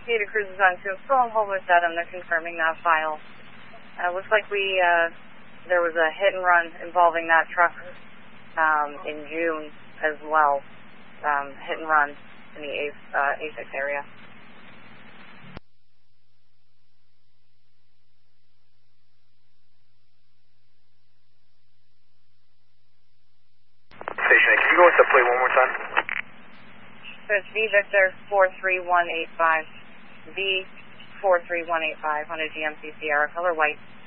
Data Cruises on to still on hold with that. They're confirming that file. Looks like there was a hit and run involving that truck in June as well. Hit and run in the A6 area. Station 8, can you go with the plate one more time? So it's V Victor 43185. V43185 on a GMC Sierra, color white.